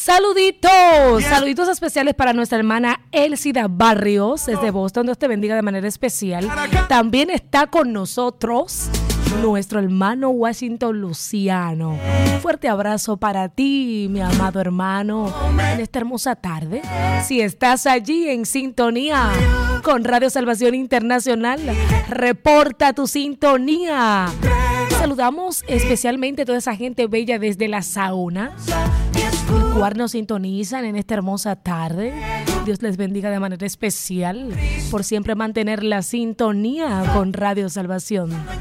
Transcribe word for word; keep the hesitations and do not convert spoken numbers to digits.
Saluditos, saluditos especiales para nuestra hermana Elsida Barrios desde Boston. Dios te bendiga de manera especial. También está con nosotros nuestro hermano Washington Luciano. Un fuerte abrazo para ti, mi amado hermano, en esta hermosa tarde. Si estás allí en sintonía con Radio Salvación Internacional, reporta tu sintonía. Saludamos especialmente a toda esa gente bella desde la sauna, el cual nos sintonizan en esta hermosa tarde. Dios les bendiga de manera especial por siempre mantener la sintonía con Radio Salvación.